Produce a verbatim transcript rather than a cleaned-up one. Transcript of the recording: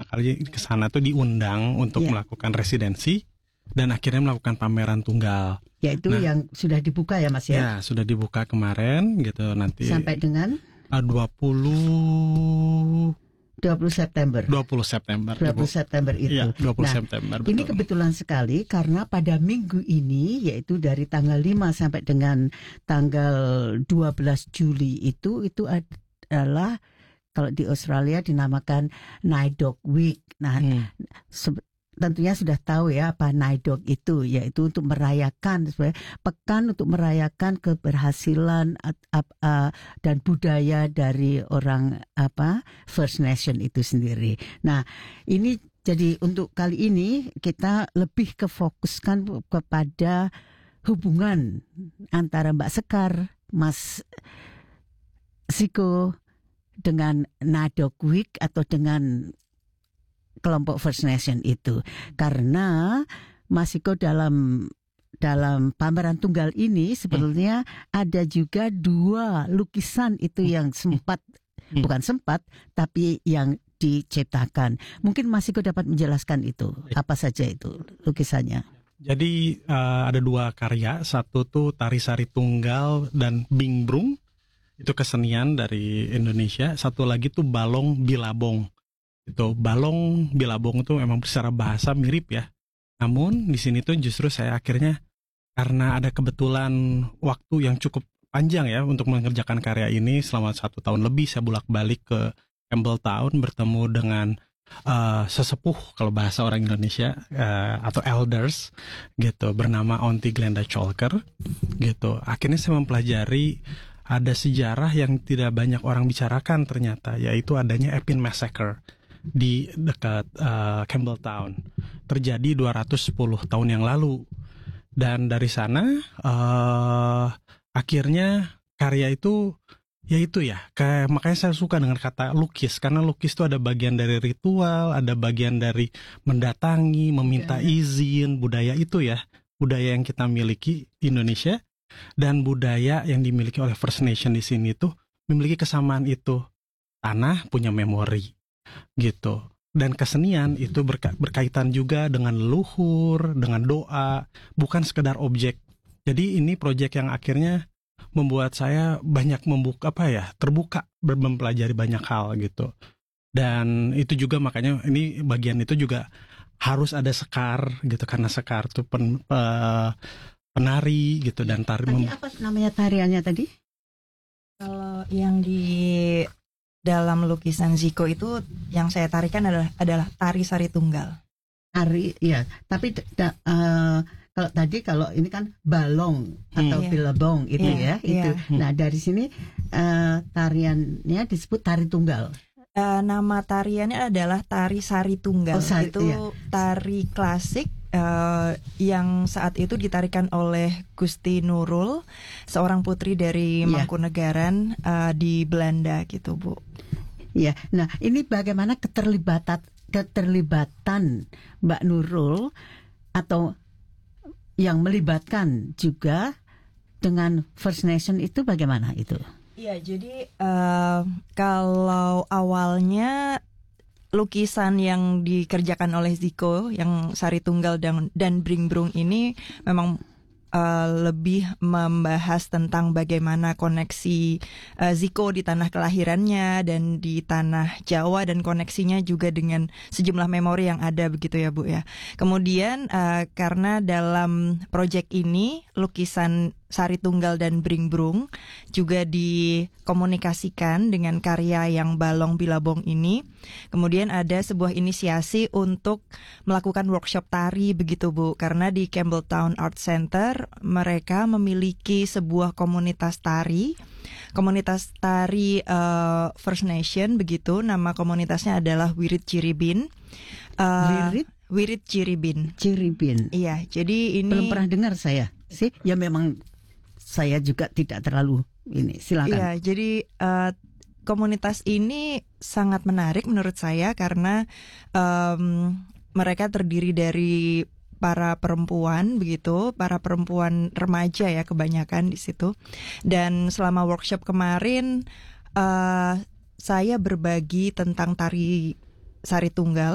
kali ke sana tuh diundang untuk yeah. melakukan residensi dan akhirnya melakukan pameran tunggal. Yaitu nah, yang sudah dibuka ya Mas ya? Ya, sudah dibuka kemarin gitu nanti. Sampai dengan dua puluh dua puluh September. dua puluh September. dua puluh September itu. Iya, dua puluh nah, September. Betul. Ini kebetulan sekali karena pada minggu ini yaitu dari tanggal lima sampai dengan tanggal dua belas Juli itu itu adalah kalau di Australia dinamakan Night Dog Week. Nah, hmm. se- tentunya sudah tahu ya apa Night Dog itu, yaitu untuk merayakan sebenarnya pekan untuk merayakan keberhasilan uh, uh, dan budaya dari orang apa First Nation itu sendiri. Nah, ini jadi untuk kali ini kita lebih kefokuskan kepada hubungan antara Mbak Sekar, Mas Ziko dengan Night Dog Week atau dengan kelompok First Nation itu, karena Mas Ziko dalam dalam pameran tunggal ini sebetulnya hmm. ada juga dua lukisan itu yang sempat hmm. bukan sempat tapi yang diciptakan. Mungkin Mas Ziko dapat menjelaskan itu apa saja itu lukisannya. Jadi uh, ada dua karya, satu tuh tari sari tunggal dan bingbrung, itu kesenian dari Indonesia. Satu lagi tuh balong bilabong. Itu balong bilabong itu memang secara bahasa mirip ya. Namun di sini tuh justru saya akhirnya karena ada kebetulan waktu yang cukup panjang ya untuk mengerjakan karya ini selama satu tahun lebih, saya bolak-balik ke Campbelltown bertemu dengan uh, sesepuh kalau bahasa orang Indonesia uh, atau elders gitu bernama Aunty Glenda Cholker gitu. Akhirnya saya mempelajari ada sejarah yang tidak banyak orang bicarakan ternyata, yaitu adanya Epin Massacre di dekat uh, Campbelltown, terjadi dua ratus sepuluh tahun yang lalu. Dan dari sana uh, akhirnya karya itu yaitu ya kayak, makanya saya suka dengan kata lukis, karena lukis itu ada bagian dari ritual, ada bagian dari mendatangi, meminta budaya. izin, budaya itu ya, budaya yang kita miliki Indonesia dan budaya yang dimiliki oleh First Nation di sini tuh memiliki kesamaan itu. Tanah punya memori gitu, dan kesenian itu berka- berkaitan juga dengan leluhur, dengan doa, bukan sekedar objek. Jadi ini proyek yang akhirnya membuat saya banyak membuka apa ya terbuka mempelajari banyak hal gitu. Dan itu juga makanya ini bagian itu juga harus ada sekar gitu, karena sekar tuh pen, uh, penari gitu dan tari. Tadi apa namanya tariannya tadi? Kalau yang di dalam lukisan Ziko itu yang saya tarikan adalah adalah tari sari tunggal. Tari, ya. Tapi da, uh, kalau tadi kalau ini kan balong atau hmm. bilabong itu yeah, ya, itu. Yeah. Nah dari sini uh, tariannya disebut tari tunggal. Uh, nama tariannya adalah tari sari tunggal. Oh, sari, itu iya. tari klasik. Uh, yang saat itu ditarikan oleh Gusti Nurul, seorang putri dari yeah. Mangkunegaran uh, di Belanda gitu, Bu. Ya, nah ini bagaimana keterlibatan keterlibatan Mbak Nurul atau yang melibatkan juga dengan First Nation itu bagaimana itu? Iya, jadi uh, kalau awalnya lukisan yang dikerjakan oleh Ziko yang sari tunggal dan dan bringbrung ini memang uh, lebih membahas tentang bagaimana koneksi uh, Ziko di tanah kelahirannya dan di tanah Jawa, dan koneksinya juga dengan sejumlah memori yang ada begitu ya Bu ya. Kemudian uh, karena dalam proyek ini lukisan sari tunggal dan bringbrung juga dikomunikasikan dengan karya yang balong bilabong ini. Kemudian ada sebuah inisiasi untuk melakukan workshop tari begitu Bu, karena di Campbelltown Art Center mereka memiliki sebuah komunitas tari, komunitas tari uh, First Nation begitu. Nama komunitasnya adalah Wirid Ciribin. Uh, Wirid? Wirid Ciribin. Ciribin. Iya, jadi ini belum pernah dengar saya sih. Ya memang saya juga tidak terlalu ini. Silakan. Iya, jadi uh, komunitas ini sangat menarik menurut saya karena um, mereka terdiri dari para perempuan begitu, para perempuan remaja ya kebanyakan di situ. Dan selama workshop kemarin uh, saya berbagi tentang tari sari tunggal